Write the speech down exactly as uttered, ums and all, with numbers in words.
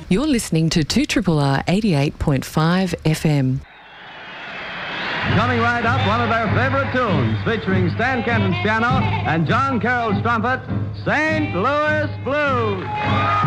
You're listening to two R R R eighty-eight point five F M. Coming right up, one of their favorite tunes, featuring Stan Kenton's piano and John Carroll's trumpet, Saint Louis Blues.